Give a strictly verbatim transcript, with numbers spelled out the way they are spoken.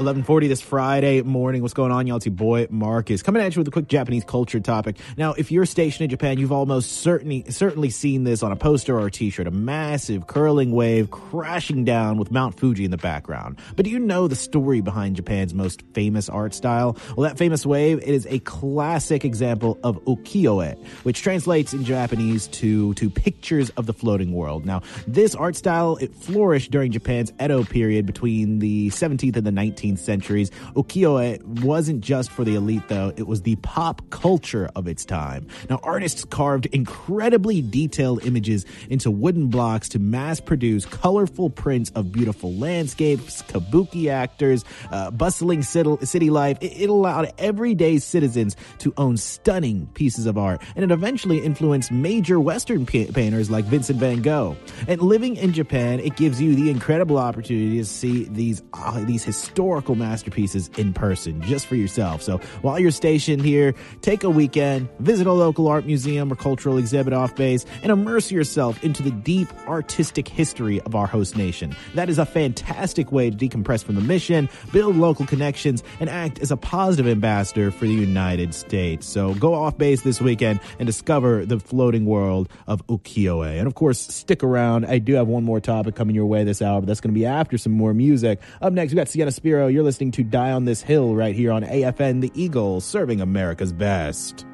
eleven forty this Friday morning. What's going on, y'all? It's your boy Marcus coming at you with a quick Japanese culture topic. Now, if you're stationed in Japan, you've almost certainly certainly seen this on a poster or a t-shirt, a massive curling wave crashing down with Mount Fuji in the background. But do you know the story behind Japan's most famous art style? Well, that famous wave, it is a classic example of ukiyo-e, which translates in Japanese to, to pictures of the floating world. Now, this art style, it flourished during Japan's Edo period between the seventeenth and the nineteenth centuries. Ukiyo-e wasn't just for the elite, though. It was the pop culture of its time. Now, artists carved incredibly detailed images into wooden blocks to mass-produce colorful prints of beautiful landscapes, kabuki actors, uh, bustling city life. It, it allowed everyday citizens to own stunning pieces of art, and it eventually influenced major Western pa- painters like Vincent van Gogh. And living in Japan, it gives you the incredible opportunity to see these uh, these historical masterpieces in person, just for yourself. So while you're stationed here, take a weekend, visit a local art museum or cultural exhibit off base, and immerse yourself into the deep artistic history of our host nation. That is a fantastic way to decompress from the mission, build local connections, and act as a positive ambassador for the United States. So go off base this weekend and discover the floating world of ukiyo-e. And of course, stick around. I do have one more topic coming your way this hour, but that's going to be after some more music. Up next, we got Sienna Spiro. You're listening to Die on This Hill right here on A F N The Eagle, serving America's best.